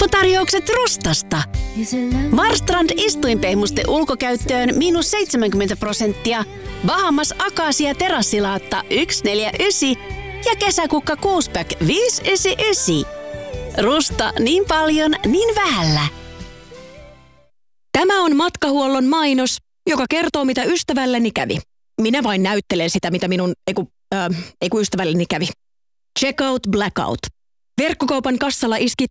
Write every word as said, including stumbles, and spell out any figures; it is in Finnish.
Lopputarjoukset Rustasta. Marstrand istuinpehmuste ulkokäyttöön miinus seitsemänkymmentä prosenttia, Bahamas Akasia terassilaatta yksi neljä yhdeksän ja kesäkukka kuusipäck viisi yhdeksänkymmentäyhdeksän. Rusta niin paljon, niin vähällä. Tämä on matkahuollon mainos, joka kertoo, mitä ystävälleni kävi. Minä vain näyttelen sitä, mitä minun eiku, äh, eiku ystävälleni kävi. Checkout Blackout. Verkkokaupan kassalla iski